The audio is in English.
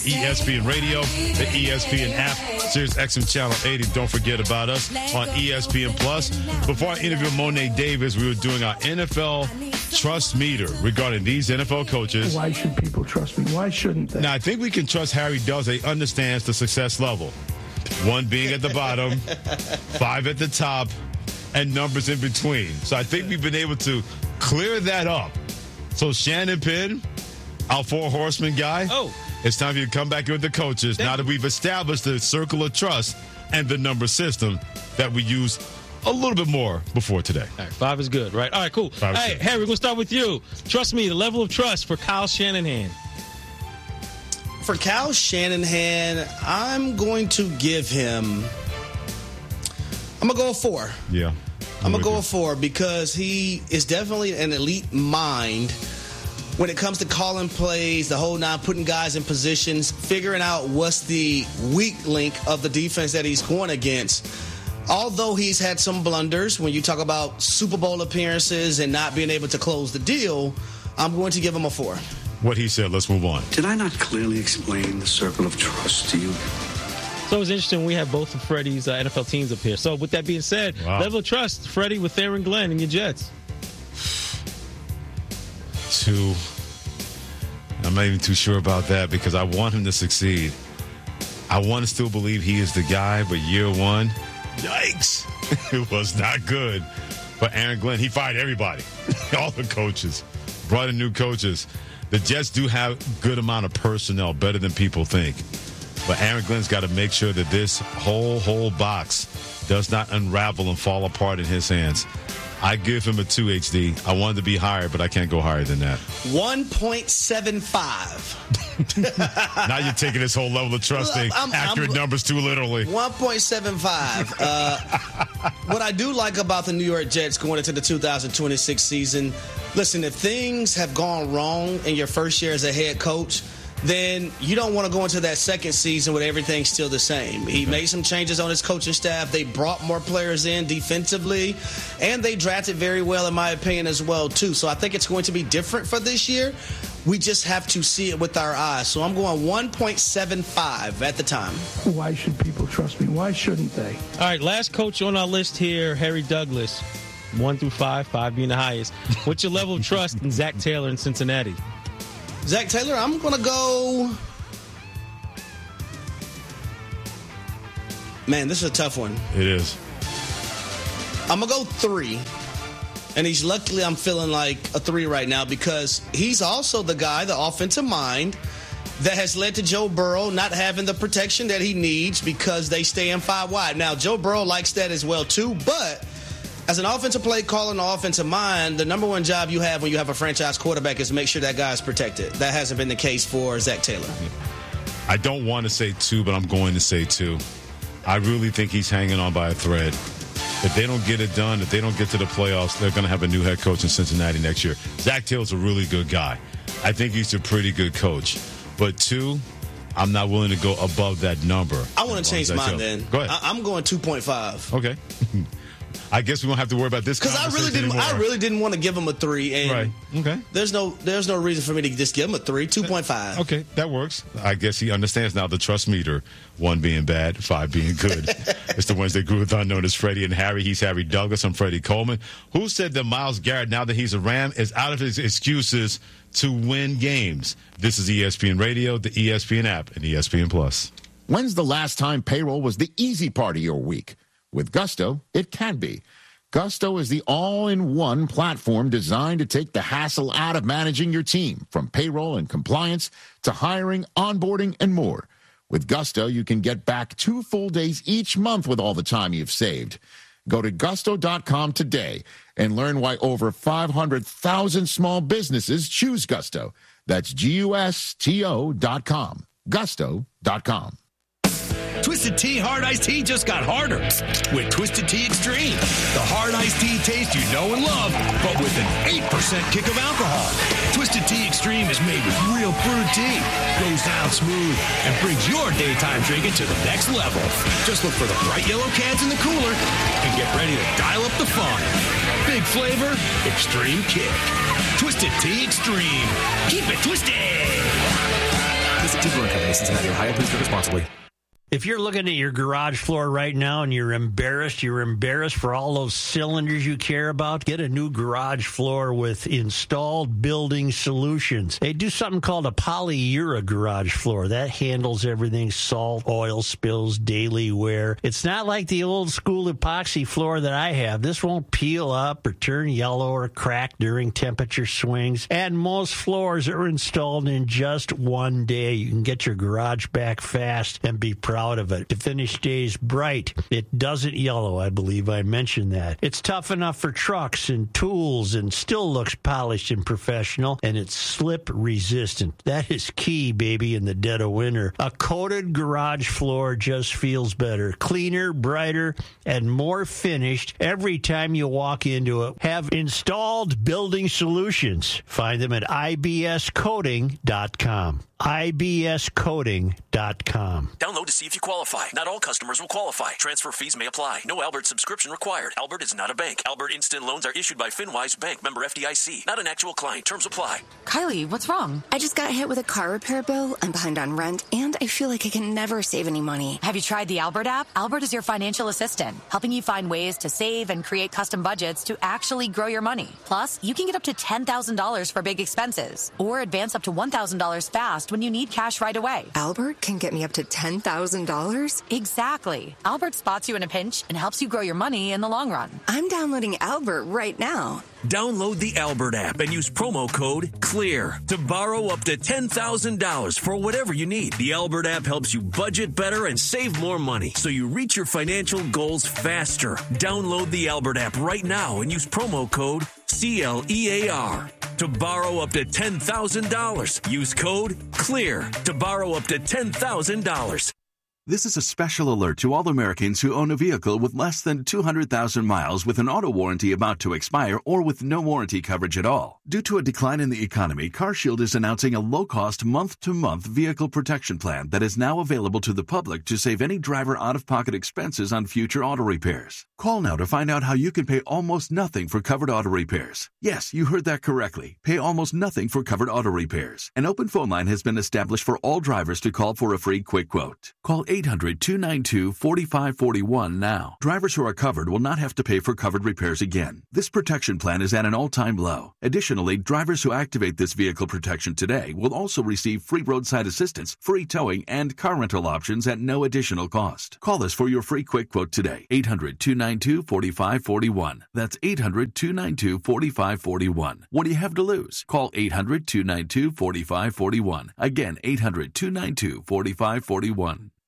ESPN Radio, the ESPN app, Sirius XM Channel 80. Don't forget about us on ESPN Plus. Before I interviewed Monet Davis, we were doing our NFL Trust Meter regarding these NFL coaches. Why should people trust me? Why shouldn't they? Now, I think we can trust Harry Douglas. He understands the success level. 1 being at the bottom, 5 at the top, and numbers in between. So I think we've been able to clear that up. So Shannon Penn, our 4 horsemen guy. It's time for you to come back in with the coaches now that we've established the circle of trust and the number system that we use a little bit more before today. All right, 5 is good, right? All right, cool. All right, Harry, we're going to start with you. Trust me, the level of trust for Kyle Shanahan. For Kyle Shanahan, I'm going to give him, I'm going to go a 4. Yeah. I'm going to go a 4 because he is definitely an elite mind when it comes to calling plays, the whole 9, putting guys in positions, figuring out what's the weak link of the defense that he's going against. Although he's had some blunders, when you talk about Super Bowl appearances and not being able to close the deal, I'm going to give him a 4. What he said, let's move on. Did I not clearly explain the circle of trust to you? So it's interesting, we have both of Freddie's NFL teams up here. So with that being said, level of trust, Freddie with Aaron Glenn and your Jets. 2. I'm not even too sure about that because I want him to succeed. I want to still believe he is the guy, but year 1, yikes, it was not good. But Aaron Glenn, he fired everybody, all the coaches, brought in new coaches. The Jets do have a good amount of personnel, better than people think. But Aaron Glenn's got to make sure that this whole box does not unravel and fall apart in his hands. I give him a 2 HD. I wanted to be higher, but I can't go higher than that. 1.75. Now you're taking this whole level of trusting accurate numbers too literally. 1.75. What I do like about the New York Jets going into the 2026 season, listen, if things have gone wrong in your first year as a head coach, then you don't want to go into that second season with everything still the same. He made some changes on his coaching staff. They brought more players in defensively, and they drafted very well, in my opinion, as well, too. So I think it's going to be different for this year. We just have to see it with our eyes. So I'm going 1.75 at the time. Why should people trust me? Why shouldn't they? All right, last coach on our list here, Harry Douglas. 1 through 5, 5 being the highest. What's your level of trust in Zach Taylor in Cincinnati? Zach Taylor, I'm going to go... Man, this is a tough one. It is. I'm going to go 3. And luckily I'm feeling like a 3 right now because he's also the guy, the offensive mind, that has led to Joe Burrow not having the protection that he needs because they stay in 5 wide. Now, Joe Burrow likes that as well, too, but... As an offensive play caller and offensive mind, the number one job you have when you have a franchise quarterback is to make sure that guy is protected. That hasn't been the case for Zach Taylor. I don't want to say 2, but I'm going to say 2. I really think he's hanging on by a thread. If they don't get it done, if they don't get to the playoffs, they're going to have a new head coach in Cincinnati next year. Zach Taylor's a really good guy. I think he's a pretty good coach. But 2, I'm not willing to go above that number. I want to change mine then. Go ahead. I'm going 2.5. Okay. I guess we won't have to worry about this because I really didn't want to give him a 3. And right. Okay. There's no reason for me to just give him a 3. 2.5. Okay, that works. I guess he understands now the trust meter. 1 being bad, 5 being good. It's the Wednesday Groove Thon known as Freddie and Harry. He's Harry Douglas. I'm Freddie Coleman. Who said that Myles Garrett, now that he's a Ram, is out of his excuses to win games? This is ESPN Radio, the ESPN app, and ESPN Plus. When's the last time payroll was the easy part of your week? With Gusto, it can be. Gusto is the all-in-one platform designed to take the hassle out of managing your team, from payroll and compliance to hiring, onboarding, and more. With Gusto, you can get back 2 full days each month with all the time you've saved. Go to gusto.com today and learn why over 500,000 small businesses choose Gusto. That's GUSTO.com. Gusto.com. Twisted Tea Hard Iced Tea just got harder with Twisted Tea Extreme. The hard iced tea taste you know and love, but with an 8% kick of alcohol. Twisted Tea Extreme is made with real brewed tea, goes down smooth, and brings your daytime drinking to the next level. Just look for the bright yellow cans in the cooler and get ready to dial up the fun. Big flavor, extreme kick. Twisted Tea Extreme. Keep it twisted. Visit Brewing Company, Cincinnati, Ohio. Please drink responsibly. If you're looking at your garage floor right now and you're embarrassed for all those cylinders you care about, get a new garage floor with Installed Building Solutions. They do something called a polyura garage floor. That handles everything, salt, oil spills, daily wear. It's not like the old school epoxy floor that I have. This won't peel up or turn yellow or crack during temperature swings. And most floors are installed in just one day. You can get your garage back fast and be proud of it. The finish stays bright. It doesn't yellow, I believe I mentioned that. It's tough enough for trucks and tools and still looks polished and professional, and it's slip resistant. That is key, baby, in the dead of winter. A coated garage floor just feels better, cleaner, brighter, and more finished every time you walk into it. Have Installed Building Solutions. Find them at ibscoating.com. ibscoating.com. Download to see if you qualify. Not all customers will qualify. Transfer fees may apply. No Albert subscription required. Albert is not a bank. Albert Instant Loans are issued by FinWise Bank, member FDIC. Not an actual client. Terms apply. Kylie, what's wrong? I just got hit with a car repair bill. I'm behind on rent, and I feel like I can never save any money. Have you tried the Albert app? Albert is your financial assistant, helping you find ways to save and create custom budgets to actually grow your money. Plus, you can get up to $10,000 for big expenses, or advance up to $1,000 fast when you need cash right away. Albert can get me up to $10,000? Exactly. Albert spots you in a pinch and helps you grow your money in the long run. I'm downloading Albert right now. Download the Albert app and use promo code CLEAR to borrow up to $10,000 for whatever you need. The Albert app helps you budget better and save more money so you reach your financial goals faster. Download the Albert app right now and use promo code CLEAR to borrow up to $10,000. Use code CLEAR to borrow up to $10,000. This is a special alert to all Americans who own a vehicle with less than 200,000 miles with an auto warranty about to expire or with no warranty coverage at all. Due to a decline in the economy, CarShield is announcing a low-cost month-to-month vehicle protection plan that is now available to the public to save any driver out-of-pocket expenses on future auto repairs. Call now to find out how you can pay almost nothing for covered auto repairs. Yes, you heard that correctly. Pay almost nothing for covered auto repairs. An open phone line has been established for all drivers to call for a free quick quote. Call 800-292-4541 now. Drivers who are covered will not have to pay for covered repairs again. This protection plan is at an all-time low. Additionally, drivers who activate this vehicle protection today will also receive free roadside assistance, free towing, and car rental options at no additional cost. Call us for your free quick quote today. 800-292-4541. That's 800-292-4541. What do you have to lose? Call 800-292-4541. Again, 800-292-4541.